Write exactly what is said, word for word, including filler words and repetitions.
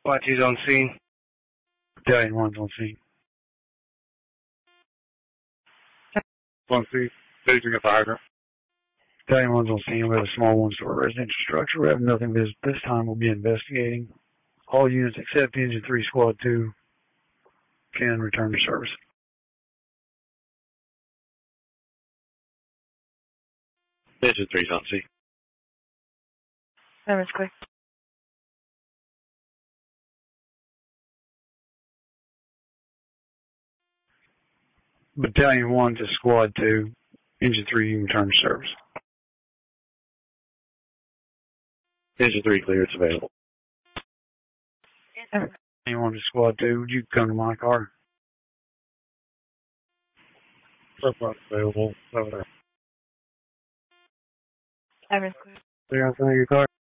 Squad two's on scene. Battalion one's on scene. On scene. Staging a fire. Battalion one's on scene. We have a small one-story residential structure. We have nothing this, this time. We'll be investigating. All units except Engine three Squad two can return to service. Engine three's on scene. That was quick. Battalion one to Squad two. Engine three, you can return to service. Engine three clear, it's available. Battalion one to Squad two, would you come to my car? Surplus available. Over there. That was quick. They're outside your car.